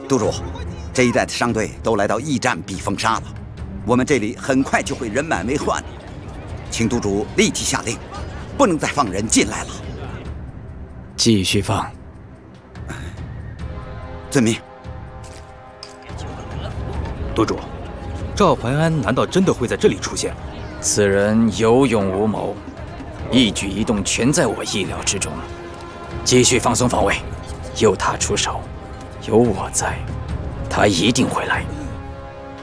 督主，这一带的商队都来到驿站避风沙了，我们这里很快就会人满为患了，请督主立即下令，不能再放人进来了。 继续放。 遵命。 督主，赵怀安难道真的会在这里出现？ 此人有勇无谋，一举一动全在我意料之中。继续放松防卫，由他出手，有我在，他一定会来。